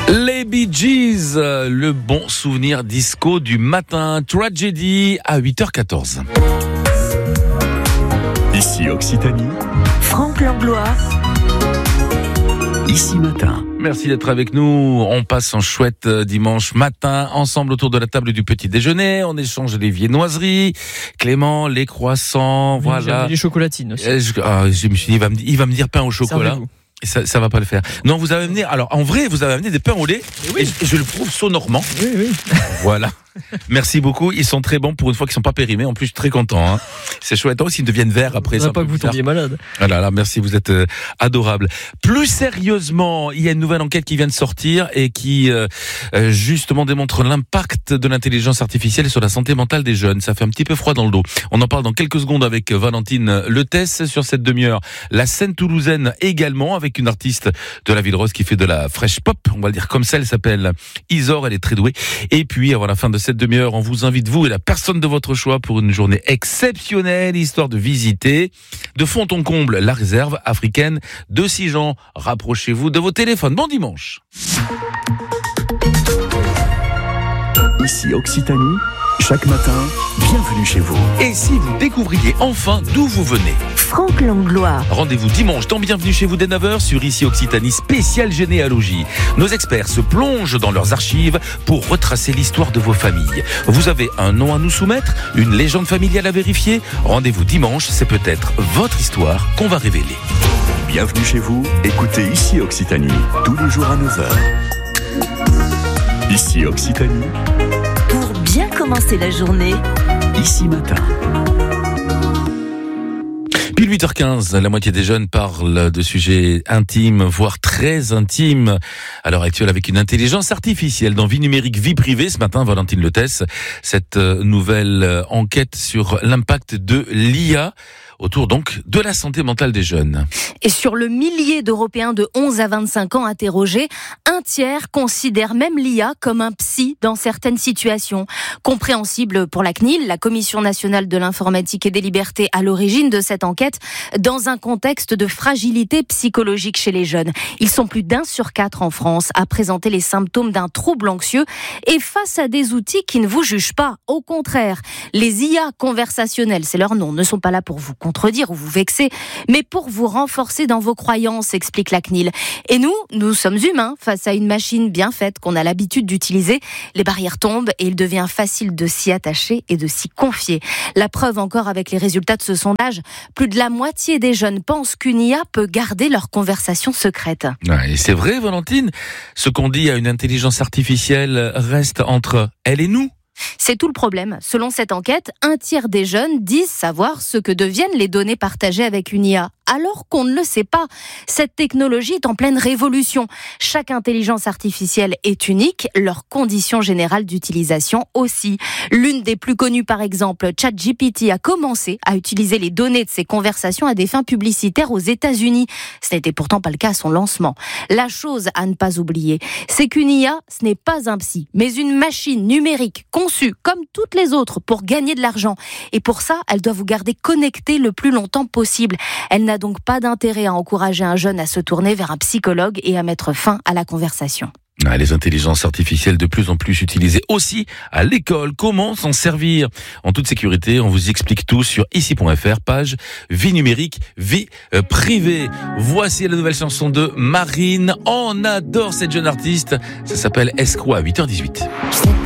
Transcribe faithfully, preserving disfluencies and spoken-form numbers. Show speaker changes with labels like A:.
A: Les Bee Gees, le bon souvenir disco du matin. Tragedy à huit heures quatorze.
B: Ici Occitanie,
C: Franck Langlois.
B: Ici Matin.
A: Merci d'être avec nous. On passe un chouette dimanche matin ensemble autour de la table du petit déjeuner. On échange les viennoiseries, Clément, les croissants, oui, voilà.
D: Les chocolatines aussi.
A: Je, ah, je me suis dit, il va me, il va me dire pain au chocolat.
D: Servez-vous.
A: Ça, ça va pas le faire. Non, vous avez amené, alors en vrai, vous avez amené des pains au lait. Oui. Et, je, et je le prouve sonorement.
D: Oui, oui.
A: Voilà. Merci beaucoup. Ils sont très bons pour une fois qu'ils sont pas périmés. En plus, je suis très content. Hein. C'est chouette. Aussi, ils deviennent verts après.
D: Ça pas que vous tombiez malade.
A: Voilà, là, merci. Vous êtes euh, adorable. Plus sérieusement, il y a une nouvelle enquête qui vient de sortir et qui euh, euh, justement démontre l'impact de l'intelligence artificielle sur la santé mentale des jeunes. Ça fait un petit peu froid dans le dos. On en parle dans quelques secondes avec Valentine Letesse sur cette demi-heure. La scène toulousaine également avec une artiste de la Ville Rose qui fait de la fresh pop. On va le dire comme ça. Elle s'appelle Isor. Elle est très douée. Et puis, avant la fin de cette demi-heure, on vous invite, vous et la personne de votre choix, pour une journée exceptionnelle, histoire de visiter de fond en comble la réserve africaine de Sijan. Rapprochez-vous de vos téléphones. Bon dimanche.
B: Ici Occitanie, chaque matin, bienvenue chez vous.
A: Et si vous découvriez enfin d'où vous venez?
C: Franck Langlois.
A: Rendez-vous dimanche dans Bienvenue chez vous dès neuf heures sur Ici Occitanie spéciale généalogie. Nos experts se plongent dans leurs archives pour retracer l'histoire de vos familles. Vous avez un nom à nous soumettre, une légende familiale à vérifier? Rendez-vous dimanche, c'est peut-être votre histoire qu'on va révéler.
B: Bienvenue chez vous, écoutez Ici Occitanie, tous les jours à neuf heures. Ici Occitanie.
C: Pour bien commencer la journée.
B: Ici Matin.
A: Puis huit heures quinze, la moitié des jeunes parlent de sujets intimes, voire très intimes, à l'heure actuelle avec une intelligence artificielle dans Vie numérique, vie privée. Ce matin, Valentine Letesse, cette nouvelle enquête sur l'impact de l'I A autour donc de la santé mentale des jeunes.
C: Et sur le millier d'Européens de onze à vingt-cinq ans interrogés, un tiers considère même l'I A comme un psy dans certaines situations. Compréhensible pour la C N I L, la Commission nationale de l'informatique et des libertés, à l'origine de cette enquête, dans un contexte de fragilité psychologique chez les jeunes. Ils sont plus d'un sur quatre en France à présenter les symptômes d'un trouble anxieux et face à des outils qui ne vous jugent pas. Au contraire, les I A conversationnelles, c'est leur nom, ne sont pas là pour vous contredire ou vous vexer, mais pour vous renforcer dans vos croyances, explique la C N I L. Et nous, nous sommes humains face à une machine bien faite qu'on a l'habitude d'utiliser. Les barrières tombent et il devient facile de s'y attacher et de s'y confier. La preuve encore avec les résultats de ce sondage, plus de la moitié des jeunes pensent qu'une I A peut garder leur conversation secrète.
A: Ouais, et c'est vrai, Valentine, ce qu'on dit à une intelligence artificielle reste entre elle et nous.
C: C'est tout le problème. Selon cette enquête, un tiers des jeunes disent savoir ce que deviennent les données partagées avec une I A, alors qu'on ne le sait pas. Cette technologie est en pleine révolution. Chaque intelligence artificielle est unique, leurs conditions générales d'utilisation aussi. L'une des plus connues, par exemple, ChatGPT, a commencé à utiliser les données de ses conversations à des fins publicitaires aux États-Unis. Ce n'était pourtant pas le cas à son lancement. La chose à ne pas oublier, c'est qu'une I A, ce n'est pas un psy, mais une machine numérique conçue comme toutes les autres pour gagner de l'argent. Et pour ça, elle doit vous garder connecté le plus longtemps possible. Elle n'a donc pas d'intérêt à encourager un jeune à se tourner vers un psychologue et à mettre fin à la conversation.
A: Les intelligences artificielles de plus en plus utilisées aussi à l'école. Comment s'en servir en toute sécurité? On vous explique tout sur ici point f r, page vie numérique, vie privée. Voici la nouvelle chanson de Marine. On adore cette jeune artiste. Ça s'appelle Escroc à huit heures dix-huit.